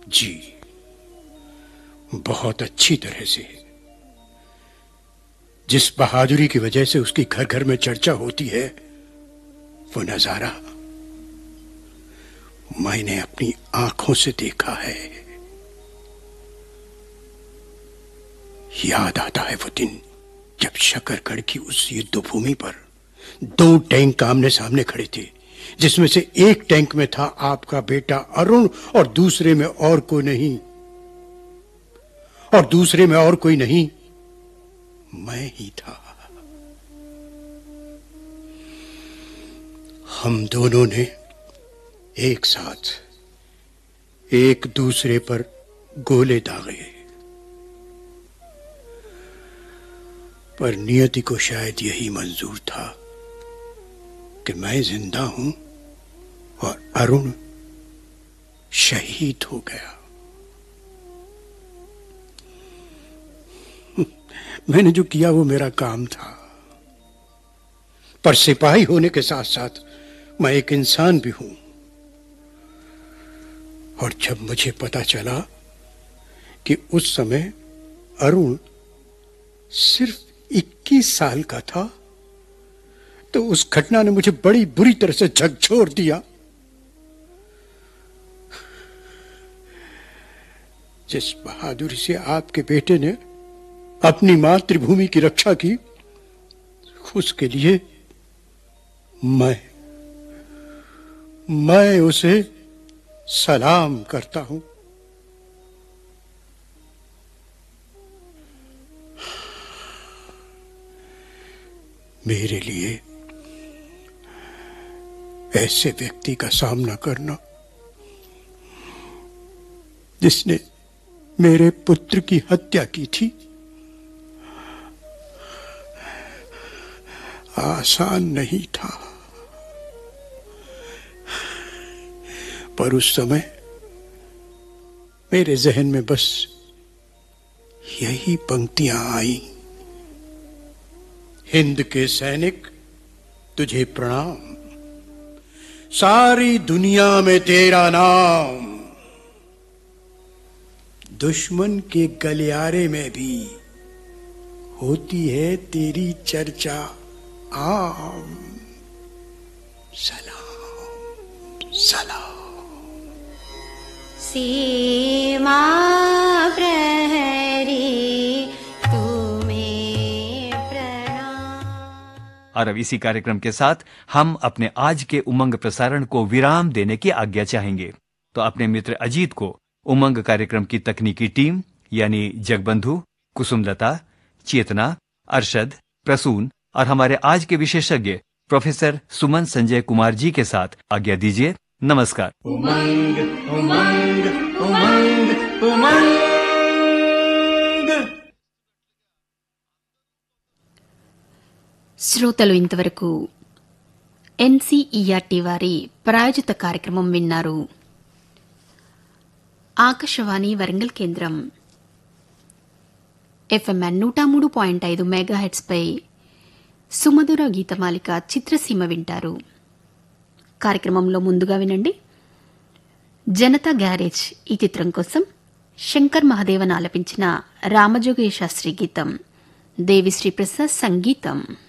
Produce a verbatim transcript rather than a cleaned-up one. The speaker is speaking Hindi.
जी, बहुत अच्छी तरह से। जिस बहादुरी की वजह से उसकी घर घर में चर्चा होती है, वो नजारा मैंने अपनी आंखों से देखा है। याद आता है वो दिन जब शकरगढ़ की उस युद्ध भूमि पर दो टैंक आमने सामने खड़े थे, जिसमें से एक टैंक में था आपका बेटा अरुण और दूसरे में और कोई नहीं और दूसरे में और कोई नहीं मैं ही था। हम दोनों ने एक साथ एक दूसरे पर गोले दागे, पर नियति को शायद यही मंजूर था कि मैं जिंदा हूं और अरुण शहीद हो गया। मैंने जो किया वो मेरा काम था, पर सिपाही होने के साथ साथ मैं एक इंसान भी हूं। और जब मुझे पता चला कि उस समय अरुण सिर्फ इक्कीस साल का था, तो उस घटना ने मुझे बड़ी बुरी तरह से झकझोर दिया। जिस बहादुरी से आपके बेटे ने अपनी मातृभूमि की रक्षा की, उसके लिए मैं मैं उसे सलाम करता हूं। मेरे लिए ऐसे व्यक्ति का सामना करना जिसने मेरे पुत्र की हत्या की थी, आसान नहीं था। पर उस समय मेरे जहन में बस यही पंक्तियां आई। हिंद के सैनिक तुझे प्रणाम, सारी दुनिया में तेरा नाम, दुश्मन के गलियारे में भी होती है तेरी चर्चा आम। सलाम सलाम। सीमा प्रहरी तुम्हें प्रणाम। और अब इसी कार्यक्रम के साथ हम अपने आज के उमंग प्रसारण को विराम देने की आज्ञा चाहेंगे। तो अपने मित्र अजीत को उमंग कार्यक्रम की तकनीकी टीम यानी जगबंधु, कुसुमलता, चेतना, अरशद, प्रसून और हमारे आज के विशेषज्ञ प्रोफेसर सुमन संजय कुमार जी के साथ आज्ञा दीजिए। नमस्कार। उमंग उमंग उमंग उमंग। శ్రోతలు ఇంతవరకు ఎన్సీఈఆర్టీ వారి ప్రాయోజిత కార్యక్రమం విన్నారు. ఆకాశవాణి వరంగల్ కేంద్రం ఎఫ్ఎంఎన్ నూట మూడు పాయింట్ ఐదు మెగాహెట్స్ పై సుమధుర గీతమాలిక చిత్రసీమ వింటారు. కార్యక్రమంలో ముందుగా వినండి జనతా గ్యారేజ్ ఈ చిత్రం కోసం శంకర్ మహదేవన్ ఆలపించిన రామజోగయ్య శాస్త్రి గీతం, దేవిశ్రీ ప్రసాద్ సంగీతం.